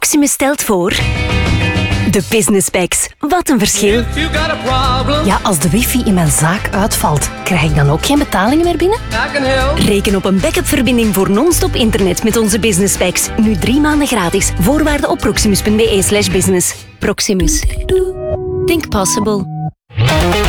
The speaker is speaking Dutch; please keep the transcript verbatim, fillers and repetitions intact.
Proximus stelt voor... De Business Packs. Wat een verschil. Ja, als de wifi in mijn zaak uitvalt, krijg ik dan ook geen betalingen meer binnen? Reken op een backup-verbinding voor non-stop internet met onze Business Packs. Nu drie maanden gratis. Voorwaarden op proximus punt be slash business. Proximus. Think possible.